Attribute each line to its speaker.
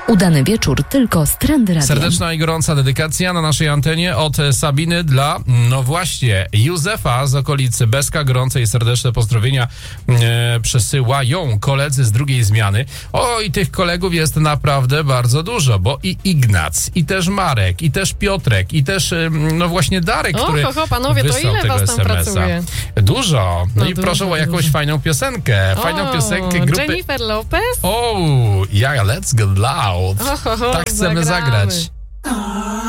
Speaker 1: Udany wieczór tylko z Trend Radiem.
Speaker 2: Serdeczna i gorąca dedykacja na naszej antenie od Sabiny dla, no właśnie, Józefa z okolicy Beska. Gorące i serdeczne pozdrowienia przesyłają koledzy z drugiej zmiany. I tych kolegów jest naprawdę bardzo dużo, bo i Ignac, i też Marek, i też Piotrek, i też, no właśnie Darek, który
Speaker 3: panowie, to
Speaker 2: wysłał
Speaker 3: ile
Speaker 2: tego
Speaker 3: was tam
Speaker 2: SMS-a.
Speaker 3: pracuje?
Speaker 2: Dużo. No i
Speaker 3: dużo,
Speaker 2: proszę o jakąś fajną piosenkę. Fajną piosenkę grupy...
Speaker 3: Jennifer Lopez?
Speaker 2: Let's get loud. Tak chcemy
Speaker 3: zagramy.
Speaker 2: zagrać.